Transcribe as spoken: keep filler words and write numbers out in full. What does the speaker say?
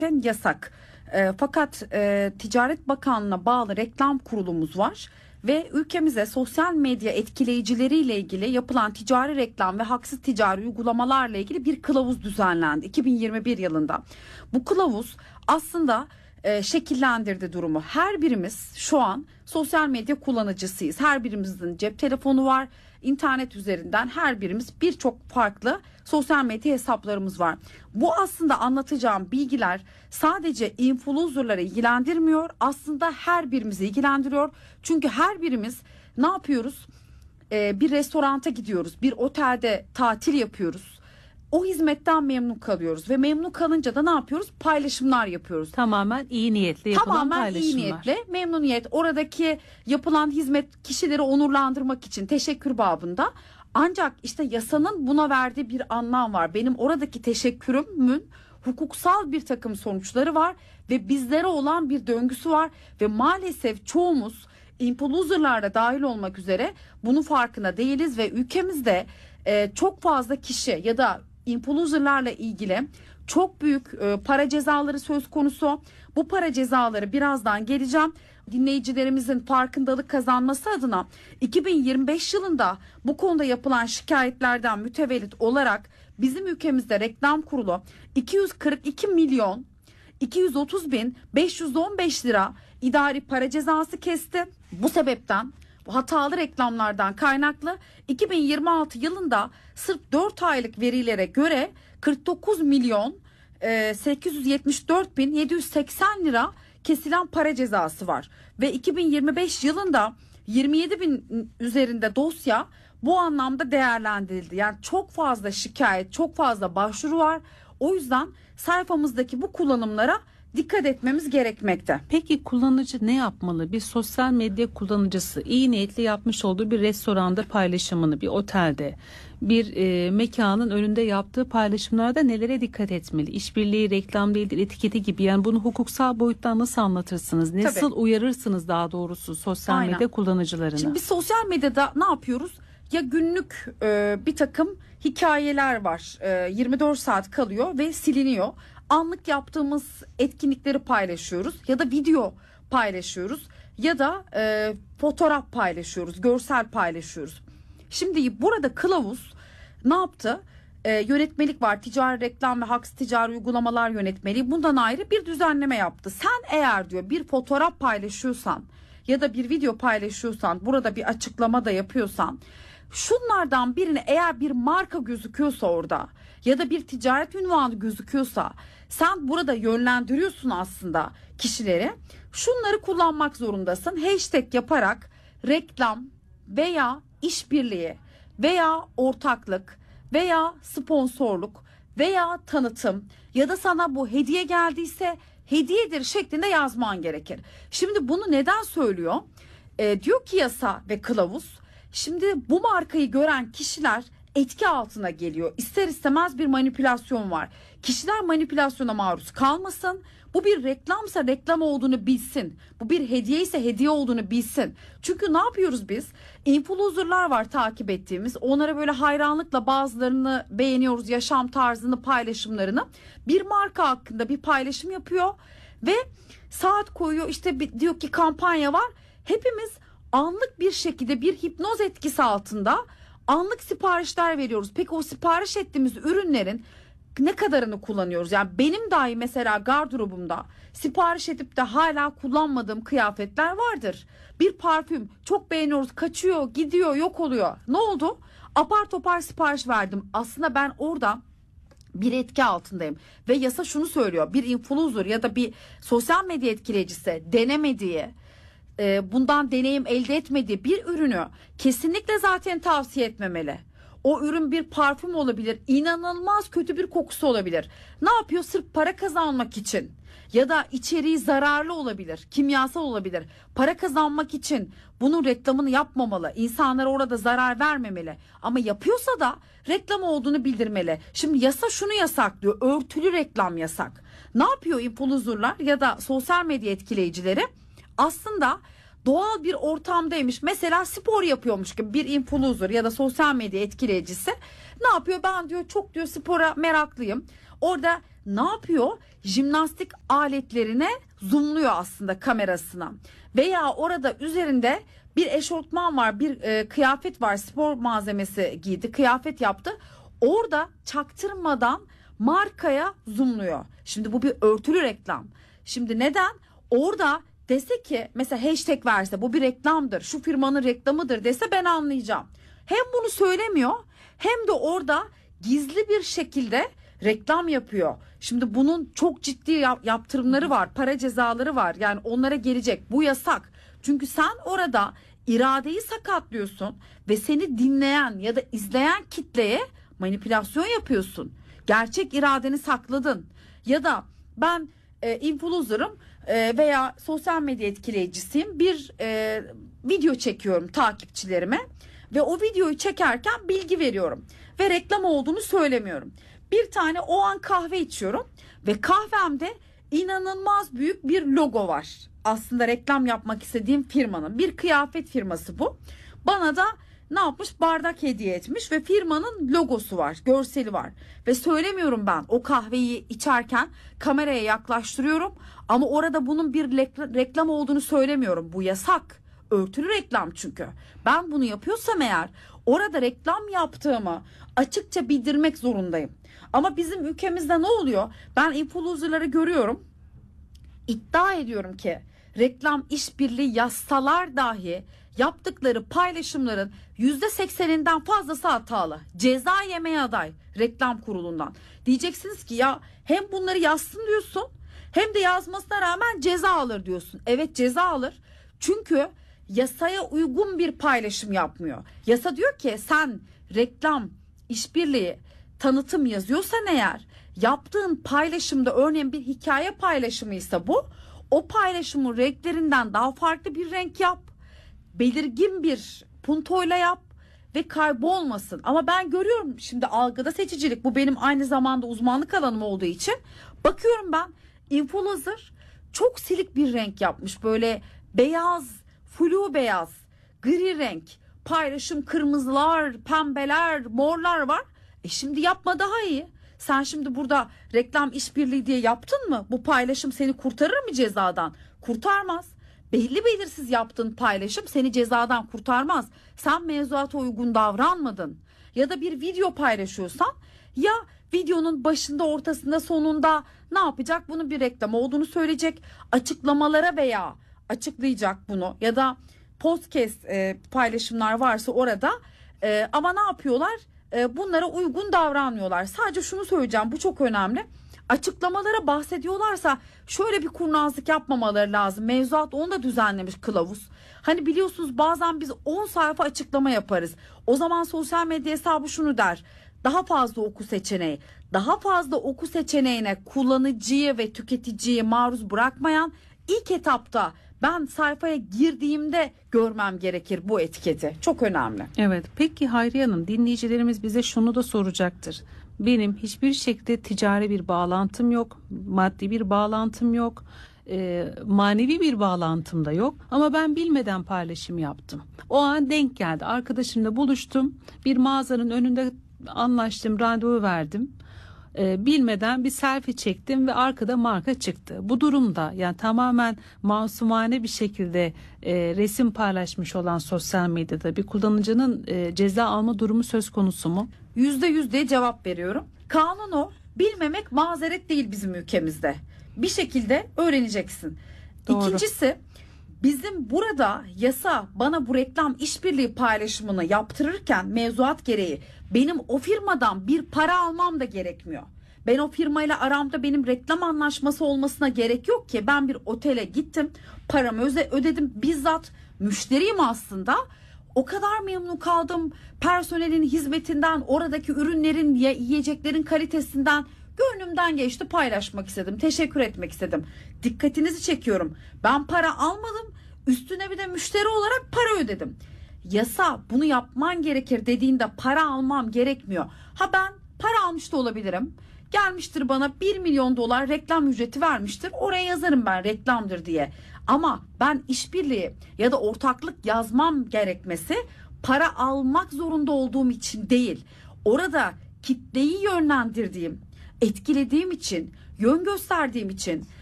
yasak. E, fakat e, Ticaret Bakanlığı'na bağlı reklam kurulumuz var ve ülkemize sosyal medya etkileyicileriyle ilgili yapılan ticari reklam ve haksız ticari uygulamalarla ilgili bir kılavuz düzenlendi iki bin yirmi bir yılında. Bu kılavuz aslında e, şekillendirdi durumu. Her birimiz şu an sosyal medya kullanıcısıyız. Her birimizin cep telefonu var. İnternet üzerinden her birimiz birçok farklı sosyal medya hesaplarımız var. Bu aslında anlatacağım bilgiler sadece influencer'ları ilgilendirmiyor. Aslında her birimizi ilgilendiriyor. Çünkü her birimiz ne yapıyoruz? Ee, bir restoranta gidiyoruz. Bir otelde tatil yapıyoruz. O hizmetten memnun kalıyoruz ve memnun kalınca da ne yapıyoruz? Paylaşımlar yapıyoruz. Tamamen iyi niyetli yapılan Tamamen paylaşımlar. iyi niyetle, memnuniyet, oradaki yapılan hizmet kişileri onurlandırmak için teşekkür babında. Ancak işte yasanın buna verdiği bir anlam var. Benim oradaki teşekkürümün hukuksal bir takım sonuçları var ve bizlere olan bir döngüsü var ve maalesef çoğumuz influencer'larda dahil olmak üzere bunun farkında değiliz ve ülkemizde e, çok fazla kişi ya da influencer'larla ilgili çok büyük e, para cezaları söz konusu. Bu para cezaları birazdan geleceğim. Dinleyicilerimizin farkındalık kazanması adına iki bin yirmi beş yılında bu konuda yapılan şikayetlerden mütevellit olarak bizim ülkemizde reklam kurulu iki yüz kırk iki milyon iki yüz otuz bin beş yüz on beş lira idari para cezası kesti. Bu sebepten bu hatalı reklamlardan kaynaklı iki bin yirmi altı yılında sırf dört aylık verilere göre kırk dokuz milyon sekiz yüz yetmiş dört bin yedi yüz seksen lira kesilen para cezası var. Ve iki bin yirmi beş yılında yirmi yedi bin üzerinde dosya bu anlamda değerlendirildi. Yani çok fazla şikayet, çok fazla başvuru var. O yüzden sayfamızdaki bu kullanımlara dikkat etmemiz gerekmekte. Peki kullanıcı ne yapmalı? Bir sosyal medya kullanıcısı iyi niyetli yapmış olduğu bir restoranda paylaşımını, bir otelde, bir e, mekanın önünde yaptığı paylaşımlarda nelere dikkat etmeli? İşbirliği, reklam değildir, etiketi gibi. Yani bunu hukuksal boyuttan nasıl anlatırsınız? Nasıl Tabii. uyarırsınız daha doğrusu sosyal Aynen. medya kullanıcılarına? Şimdi biz sosyal medyada ne yapıyoruz? Ya günlük e, bir takım hikayeler var. E, yirmi dört saat kalıyor ve siliniyor. Anlık yaptığımız etkinlikleri paylaşıyoruz ya da video paylaşıyoruz ya da e, fotoğraf paylaşıyoruz, görsel paylaşıyoruz. Şimdi burada kılavuz ne yaptı? E, yönetmelik var, ticari reklam ve haksız ticari uygulamalar yönetmeliği, bundan ayrı bir düzenleme yaptı. Sen eğer diyor bir fotoğraf paylaşıyorsan ya da bir video paylaşıyorsan, burada bir açıklama da yapıyorsan, şunlardan birine eğer bir marka gözüküyorsa orada ya da bir ticaret ünvanı gözüküyorsa sen burada yönlendiriyorsun aslında kişileri. Şunları kullanmak zorundasın. Hashtag yaparak reklam veya işbirliği veya ortaklık veya sponsorluk veya tanıtım ya da sana bu hediye geldiyse hediyedir şeklinde yazman gerekir. Şimdi bunu neden söylüyor? E, diyor ki yasa ve kılavuz, şimdi bu markayı gören kişiler etki altına geliyor. İster istemez bir manipülasyon var. Kişiler manipülasyona maruz kalmasın. Bu bir reklamsa reklam olduğunu bilsin. Bu bir hediye ise hediye olduğunu bilsin. Çünkü ne yapıyoruz biz? Influencer'lar var takip ettiğimiz. Onlara böyle hayranlıkla bazılarını beğeniyoruz. Yaşam tarzını, paylaşımlarını. Bir marka hakkında bir paylaşım yapıyor ve saat koyuyor. İşte bir, diyor ki kampanya var. Hepimiz anlık bir şekilde bir hipnoz etkisi altında anlık siparişler veriyoruz. Peki o sipariş ettiğimiz ürünlerin ne kadarını kullanıyoruz? Yani benim dahi mesela gardırobumda sipariş edip de hala kullanmadığım kıyafetler vardır. Bir parfüm çok beğeniyoruz, kaçıyor, gidiyor, yok oluyor. Ne oldu? Apar topar sipariş verdim. Aslında ben orada bir etki altındayım ve yasa şunu söylüyor: bir influencer ya da bir sosyal medya etkileyicisi denemediği, bundan deneyim elde etmediği bir ürünü kesinlikle zaten tavsiye etmemeli. O ürün bir parfüm olabilir, inanılmaz kötü bir kokusu olabilir. Ne yapıyor? Sırf para kazanmak için ya da içeriği zararlı olabilir, kimyasal olabilir. Para kazanmak için bunun reklamını yapmamalı. İnsanlara orada zarar vermemeli. Ama yapıyorsa da reklam olduğunu bildirmeli. Şimdi yasa şunu yasaklıyor: örtülü reklam yasak. Ne yapıyor influencer'lar ya da sosyal medya etkileyicileri? Aslında doğal bir ortamdaymış. Mesela spor yapıyormuş gibi bir influencer ya da sosyal medya etkileyicisi ne yapıyor? Ben diyor çok diyor spora meraklıyım. Orada ne yapıyor? Jimnastik aletlerine zoomluyor aslında kamerasına. Veya orada üzerinde bir eşortman var, bir e, kıyafet var, spor malzemesi giydi, kıyafet yaptı. Orada çaktırmadan markaya zoomluyor. Şimdi bu bir örtülü reklam. Şimdi neden? Orada dese ki mesela hashtag verse bu bir reklamdır, şu firmanın reklamıdır dese ben anlayacağım. Hem bunu söylemiyor hem de orada gizli bir şekilde reklam yapıyor. Şimdi bunun çok ciddi yaptırımları var, para cezaları var. Yani onlara gelecek. Bu yasak. Çünkü sen orada iradeyi sakatlıyorsun ve seni dinleyen ya da izleyen kitleye manipülasyon yapıyorsun. Gerçek iradeni sakladın. Ya da ben e, influencer'ım e, veya sosyal medya etkileyicisiyim. Bir e, video çekiyorum takipçilerime ve o videoyu çekerken bilgi veriyorum ve reklam olduğunu söylemiyorum. Bir tane o an kahve içiyorum ve kahvemde inanılmaz büyük bir logo var. Aslında reklam yapmak istediğim firmanın bir kıyafet firması bu. Bana da ne yapmış? Bardak hediye etmiş ve firmanın logosu var, görseli var. Ve söylemiyorum ben o kahveyi içerken kameraya yaklaştırıyorum ama orada bunun bir reklam olduğunu söylemiyorum. Bu yasak. Örtülü reklam çünkü. Ben bunu yapıyorsam eğer orada reklam yaptığımı açıkça bildirmek zorundayım. Ama bizim ülkemizde ne oluyor? Ben influencer'ları görüyorum. İddia ediyorum ki reklam işbirliği yazsalar dahi yaptıkları paylaşımların yüzde sekseninden fazlası hatalı. Ceza yemeye aday reklam kurulundan. Diyeceksiniz ki ya hem bunları yazsın diyorsun hem de yazmasına rağmen ceza alır diyorsun. Evet, ceza alır. Çünkü yasaya uygun bir paylaşım yapmıyor. Yasa diyor ki sen reklam, işbirliği, tanıtım yazıyorsan eğer yaptığın paylaşımda örneğin bir hikaye paylaşımıysa bu, o paylaşımın renklerinden daha farklı bir renk yap. Belirgin bir puntoyla yap ve kaybolmasın. Ama ben görüyorum şimdi algıda seçicilik, bu benim aynı zamanda uzmanlık alanım olduğu için bakıyorum ben influencer çok silik bir renk yapmış, böyle beyaz, flu beyaz, gri renk, paylaşım kırmızılar, pembeler, morlar var. E şimdi yapma daha iyi. Sen şimdi burada reklam işbirliği diye yaptın mı? Bu paylaşım seni kurtarır mı cezadan? Kurtarmaz. Belli belirsiz yaptığın paylaşım seni cezadan kurtarmaz. Sen mevzuata uygun davranmadın. Ya da bir video paylaşıyorsan ya videonun başında, ortasında, sonunda ne yapacak? Bunun bir reklam olduğunu söyleyecek. Açıklamalara veya açıklayacak bunu ya da podcast e, paylaşımlar varsa orada e, ama ne yapıyorlar? E, bunlara uygun davranmıyorlar. Sadece şunu söyleyeceğim, bu çok önemli. Açıklamalara bahsediyorlarsa şöyle bir kurnazlık yapmamaları lazım. Mevzuat onu da düzenlemiş, kılavuz. Hani biliyorsunuz bazen biz on sayfa açıklama yaparız. O zaman sosyal medya hesabı şunu der: daha fazla oku seçeneği. Daha fazla oku seçeneğine kullanıcıyı ve tüketiciyi maruz bırakmayan ilk etapta ben sayfaya girdiğimde görmem gerekir bu etiketi. Çok önemli. Evet. Peki Hayriye Hanım, dinleyicilerimiz bize şunu da soracaktır. Benim hiçbir şekilde ticari bir bağlantım yok, maddi bir bağlantım yok, e, manevi bir bağlantım da yok ama ben bilmeden paylaşım yaptım. O an denk geldi, arkadaşımla buluştum, bir mağazanın önünde anlaştım, randevu verdim. E, bilmeden bir selfie çektim ve arkada marka çıktı. Bu durumda yani tamamen masumane bir şekilde e, resim paylaşmış olan sosyal medyada bir kullanıcının e, ceza alma durumu söz konusu mu? Yüzde yüz diye cevap veriyorum. Kanun o. Bilmemek mazeret değil bizim ülkemizde. Bir şekilde öğreneceksin. Doğru. İkincisi, bizim burada yasa bana bu reklam işbirliği paylaşımını yaptırırken mevzuat gereği benim o firmadan bir para almam da gerekmiyor. Ben o firmayla aramda benim reklam anlaşması olmasına gerek yok ki. Ben bir otele gittim, paramı ödedim, bizzat müşteriyim aslında. O kadar memnun kaldım personelin hizmetinden, oradaki ürünlerin, yiyeceklerin kalitesinden. Gönlümden geçti, paylaşmak istedim, teşekkür etmek istedim. Dikkatinizi çekiyorum. Ben para almadım, üstüne bir de müşteri olarak para ödedim. Yasa bunu yapman gerekir dediğinde para almam gerekmiyor. Ha, ben para almış da olabilirim. Gelmiştir bana bir milyon dolar reklam ücreti vermiştir. Oraya yazarım ben reklamdır diye. Ama ben işbirliği ya da ortaklık yazmam gerekmesi para almak zorunda olduğum için değil. Orada kitleyi yönlendirdiğim, etkilediğim için, yön gösterdiğim için